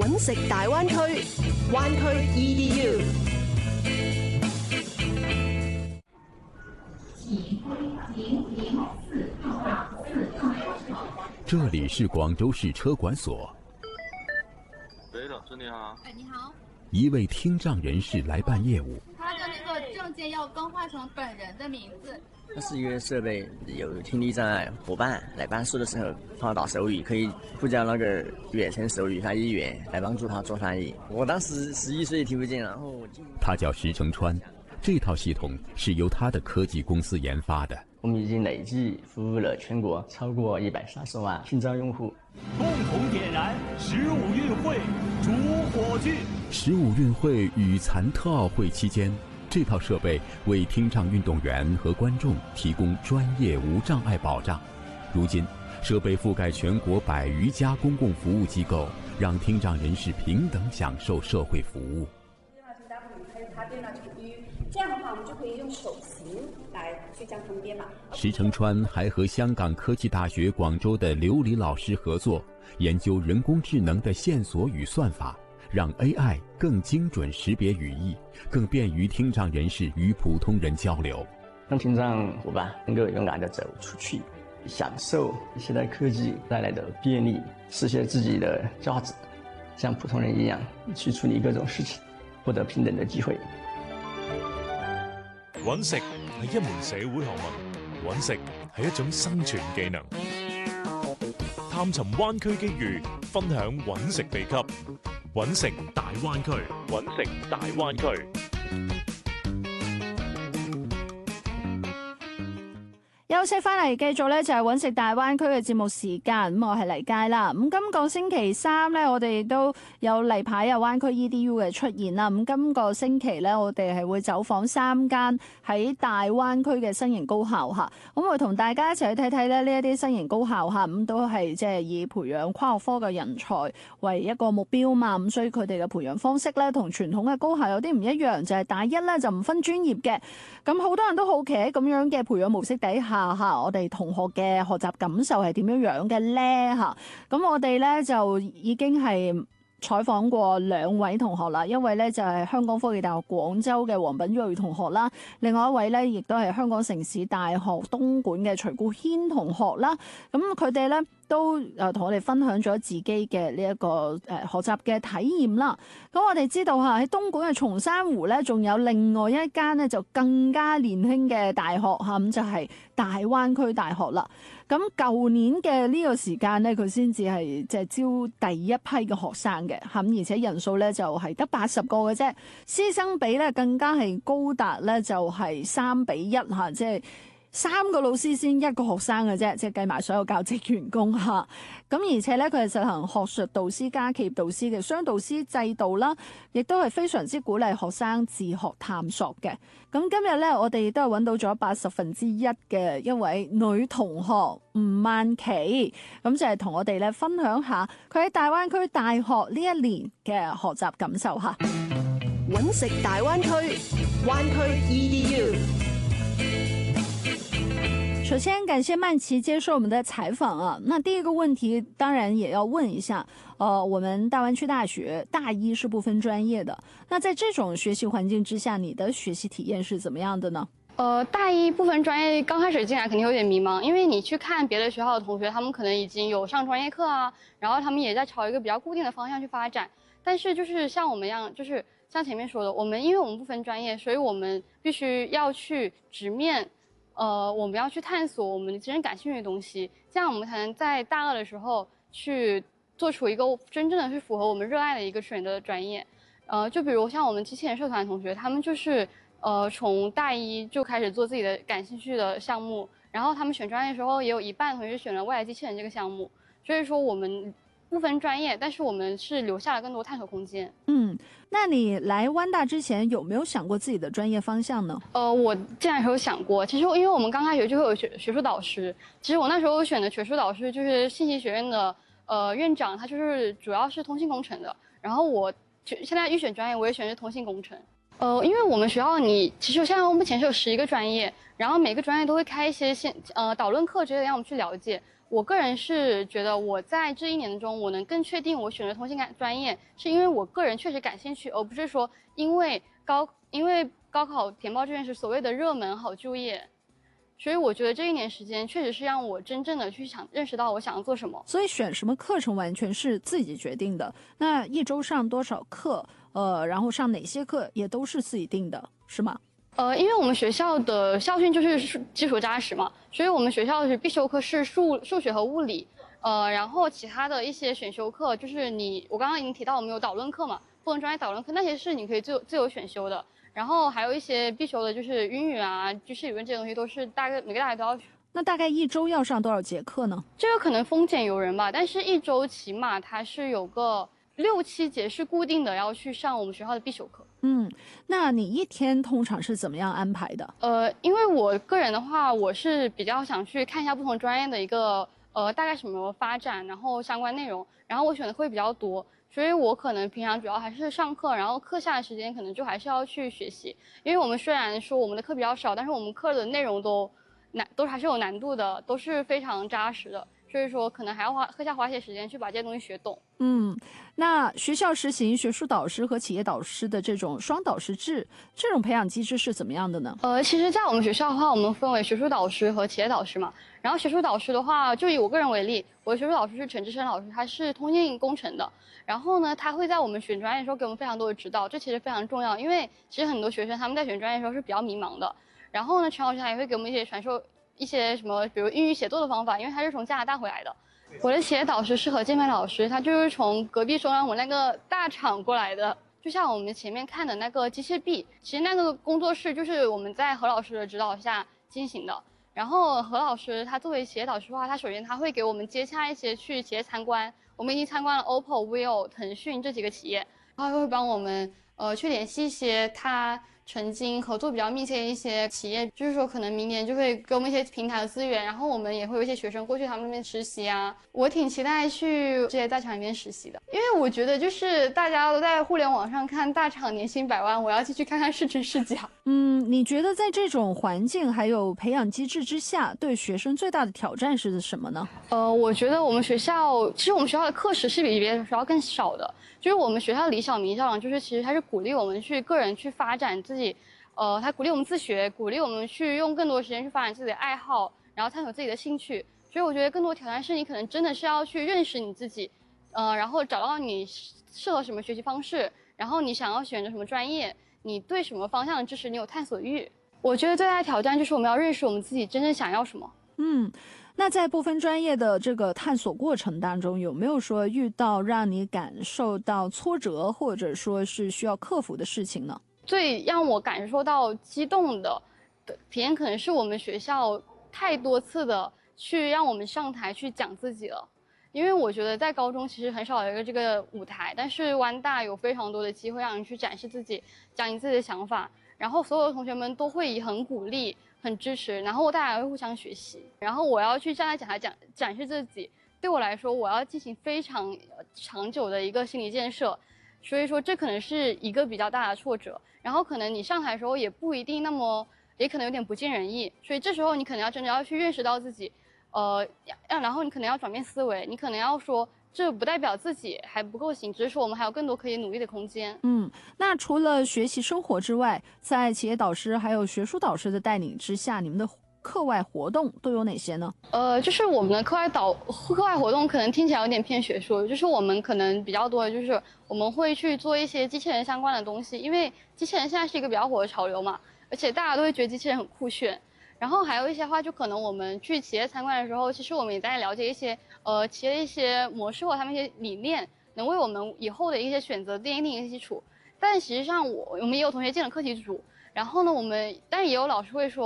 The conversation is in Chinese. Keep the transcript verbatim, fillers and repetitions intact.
揾食大灣區，灣區 E D U。 这里是广州市车管所。 喂，老师你好。 哎，你好。 一位听障人士来办业务。 他的那个证件要更换成本人的名字。 它是一个设备，有听力障碍伙伴来办事的时候，他打手语可以呼叫那个远程手语翻译员来帮助他做翻译。我当时十一岁听不见，然后我他叫石成川，这套系统是由他的科技公司研发的。 我们已经累计服务了全国超过一百三十万听障用户。 共同点燃十五运会主火炬。 十五运会与残特奥会期间，这套设备为听障运动员和观众提供专业无障碍保障。如今，设备覆盖全国百余家公共服务机构，让听障人士平等享受社会服务。 这样的话，我们就可以用手型来去将它们编码。 石成川还和香港科技大学广州的刘黎老师合作，研究人工智能的线索与算法，让 A I 更精准识别语义，更便于听障人士与普通人交流， 让听障伙伴能够勇敢地走出去，享受现代科技带来的便利，实现自己的价值，像普通人一样去处理各種事情，獲得平等的機會。 揾食係一門社會學問，揾食係一種生存技能。探尋灣區機遇，分享揾食秘笈。揾食大灣區，揾食大灣區。 休息翻嚟，繼續咧就係揾食大灣區嘅節目時間。咁我係黎佳啦。咁今個星期三咧，我哋都有例牌有灣區 E D U 嘅出現啦。咁今個星期咧，我哋係會走訪三間喺大灣區嘅新型高校嚇。咁我同大家一齊去睇睇咧呢一啲新型高校嚇，咁都係即係以培養跨學科嘅人才為一個目標嘛。咁所以佢哋嘅培養方式咧，同傳統嘅高校有啲唔一樣，就係大一咧就唔分專業嘅。咁好多人都好奇喺咁樣嘅培養模式底下。嚇，我哋同學嘅學習感受係點樣樣嘅咧？嚇，咁我哋咧就已經係採訪過兩位同學啦，一位咧就係香港科技大學廣州嘅黃品睿同學啦，另外一位咧亦都係香港城市大學東莞嘅徐顧軒同學啦。咁佢哋咧都誒同我哋分享咗自己嘅呢一個誒學習嘅體驗啦。咁我哋知道嚇喺東莞嘅松山湖咧，仲有另外一間咧就更加年輕嘅大學嚇，咁就係大灣區大學啦。咁舊年嘅呢個時間咧，佢先至係即係招第一批嘅學生嘅嚇，而且人數咧就係得八十個嘅啫，師生比咧更加係高達咧就係三比一嚇，即係三個老師先一個學生嘅啫，即係計埋所有教職員工嚇。咁而且咧，佢係實行學術導師加企業導師嘅雙導師制度啦，亦都係非常之鼓勵學生自學探索嘅。咁今日咧，我哋亦都係揾到咗八十分之一嘅一位女同學吳曼琪，咁就係同我哋咧分享下佢喺大灣區大學呢一年嘅學習感受嚇。 揾食大灣區，灣區 E D U。 首先感謝曼琪接受我們的採訪啊。那第一個問題當然也要問一下，呃，我們大灣區大學大一是不分專業的，那在這種學習環境之下，你的學習體驗是怎麼樣的呢？ 呃，大一部分專業剛開始進來肯定有點迷茫，因為你去看別的學校的同學，他們可能已經有上專業課啊，然後他們也在朝一個比較固定的方向去發展。但是就是像我們一樣，就是像前面說的，我們因為我們不分專業，所以我們必須要去直面。呃，我們要去探索我們真正感興趣的東西，這樣我們才能在大二的時候去做出一個真正的是符合我們熱愛的一個選擇專業。呃，就比如像我們機器人社團的同學，他們就是呃從大一就開始做自己的感興趣的項目，然後他們選專業的時候也有一半同學選了未來機器人這個項目，所以說我們不分專業，但是我們是留下了更多探索空間。 嗯，那你來灣大之前有沒有想過自己的專業方向呢？ 呃，我進來的時候想過，其實因為我們剛開學就會有學學術導師，其實我那時候選的學術導師就是信息學院的呃院長，他就是主要是通信工程的，然後我現在預選專業我也選的是通信工程。呃，因為我們學校你其實現在目前是有十一個專業，然後每個專業都會開一些線呃導論課之類的讓我們去了解。 我个人是觉得我在这一年中，我能更确定我选择通信感专业，是因为我个人确实感兴趣，而不是说因为高因为高考填报志愿是所谓的热门好就业。所以我觉得这一年时间确实是让我真正的去想认识到我想要做什么。 所以选什么课程完全是自己决定的。那一周上多少课，呃，然后上哪些课也都是自己定的，是吗？ 呃，因为我们学校的校训就是基础扎实嘛，所以我们学校的必修课是数数学和物理，呃，然后其他的一些选修课就是你我刚刚已经提到我们有导论课嘛，不同专业导论课那些是你可以自由自由选修的。然后还有一些必修的，就是英语啊、句式理论这些东西，都是大概每个大学都要学。 那大概一周要上多少节课呢？ 这个可能丰俭由人吧，但是一周起码它是有个六七节是固定的要去上我们学校的必修课。 嗯，那你一天通常是怎么样安排的？ 呃，因为我个人的话，我是比较想去看一下不同专业的一个呃大概什么发展，然后相关内容，然后我选的会比较多。所以我可能平常主要还是上课，然后课下的时间可能就还是要去学习，因为我们虽然说我们的课比较少，但是我们课的内容都难，都还是有难度的，都是非常扎实的，所以说可能还要花课下花些时间去把这些东西学懂。 嗯，那学校实行学术导师和企业导师的这种双导师制，这种培养机制是怎么样的呢？ 呃，其实，在我们学校的话，我们分为学术导师和企业导师嘛。然后学术导师的话，就以我个人为例，我的学术导师是陈志生老师，他是通信工程的。然后呢，他会在我们选专业的时候给我们非常多的指导，这其实非常重要，因为其实很多学生他们在选专业的时候是比较迷茫的。然后呢，陈老师他也会给我们一些传授一些什么，比如英语写作的方法，因为他是从加拿大回来的。我的企业导师是何建培老师，他就是从隔壁中央我那个大厂过来的。就像我们前面看的那个机械臂，其实那个工作室就是我们在何老师的指导下进行的。然后何老师他作为企业导师的话，他首先他会给我们接洽一些去企业参观，我们已经参观了 O P P O、vivo、腾讯这几个企业，然后会帮我们呃去联系一些他曾经合作比较密切的一些企业，就是说可能明年就会给我们一些平台的资源，然后我们也会有一些学生过去他们那边实习啊。我挺期待去这些大厂里面实习的，因为我觉得就是大家都在互联网上看大厂年薪百万，我要进去看看是真是假。 嗯，你觉得在这种环境还有培养机制之下，对学生最大的挑战是什么呢？ 呃，我觉得我们学校其实我们学校的课时是比别的学校更少的，就是我们学校李小明校长就是其实他是鼓励我们去个人去发展自己，呃，他鼓励我们自学，鼓励我们去用更多时间去发展自己的爱好，然后探索自己的兴趣。所以我觉得更多挑战是你可能真的是要去认识你自己，呃，然后找到你适合什么学习方式，然后你想要选择什么专业，你对什么方向的知识你有探索欲。我觉得最大的挑战就是我们要认识我们自己真正想要什么。 嗯，那在部分专业的这个探索过程当中，有没有说遇到让你感受到挫折，或者说是需要克服的事情呢？ 最让我感受到激动的的体验，可能是我们学校太多次的去让我们上台去讲自己了。因为我觉得在高中其实很少有一个这个舞台，但是湾大有非常多的机会让你去展示自己，讲你自己的想法，然后所有的同学们都会以很鼓励、很支持，然后大家会互相学习。然后我要去站在讲台讲展示自己，对我来说，我要进行非常长久的一个心理建设，所以说这可能是一个比较大的挫折。然后可能你上台的时候也不一定那么，也可能有点不尽人意，所以这时候你可能要真的要去认识到自己。呃，然后你可能要转变思维，你可能要说，这不代表自己还不够行，只是说我们还有更多可以努力的空间。 嗯，那除了学习生活之外，在企业导师还有学术导师的带领之下，你们的课外活动都有哪些呢？ 呃，就是我们的课外导课外活动可能听起来有点偏学术，就是我们可能比较多的就是我们会去做一些机器人相关的东西，因为机器人现在是一个比较火的潮流嘛，而且大家都会觉得机器人很酷炫。然后还有一些话，就可能我们去企业参观的时候，其实我们也在了解一些呃企业的一些模式或他们一些理念，能为我们以后的一些选择奠定一个基础。但实际上我我们也有同学进了课题组，然后呢，我们但也有老师会说。